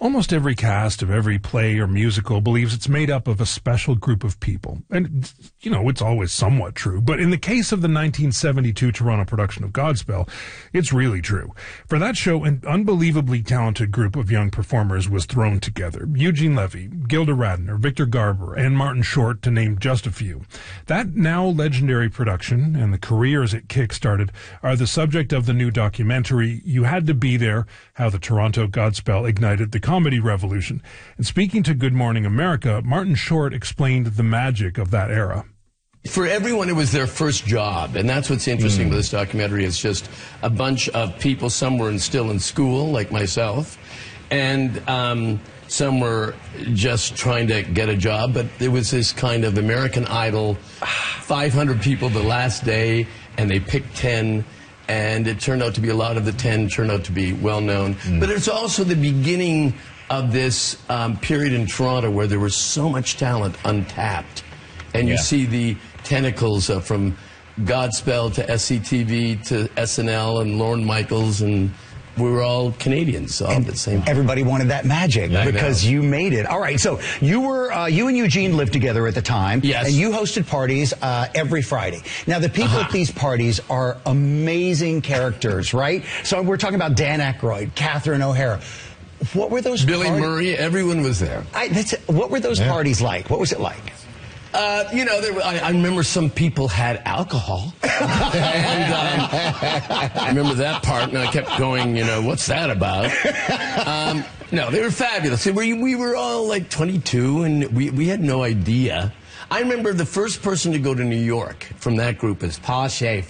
Almost every cast of every play or musical believes it's made up of a special group of people. And, it's always somewhat true. But in the case of the 1972 Toronto production of Godspell, it's really true. For that show, an unbelievably talented group of young performers was thrown together. Eugene Levy, Gilda Radner, Victor Garber, and Martin Short, to name just a few. That now legendary production and the careers it kick-started are the subject of the new documentary, You Had to Be There, How the Toronto Godspell Ignited the Comedy Revolution. And speaking to Good Morning America, Martin Short explained the magic of that era. For everyone, it was their first job, and that's what's interesting with this documentary. It's just a bunch of people. Some were still in school, like myself, and some were just trying to get a job. But there was this kind of American Idol, 500 people the last day, and they picked 10. And it turned out to be, a lot of the 10 turned out to be well-known. But it's also the beginning of this period in Toronto where there was so much talent untapped. And you see the tentacles from Godspell to SCTV to SNL and Lorne Michaels, and we were all Canadians all at the same time. Everybody wanted that magic because you made it. All right, so you and Eugene lived together at the time. Yes. And you hosted parties every Friday. Now, the people at these parties are amazing characters, right? So we're talking about Dan Aykroyd, Catherine O'Hara. What were those Billy Murray, everyone was there. What were those parties like? What was it like? I remember some people had alcohol. And I remember that part, and I kept going, what's that about? No, they were fabulous. We were all like 22, and we had no idea. I remember the first person to go to New York from that group is Paul Schaefer.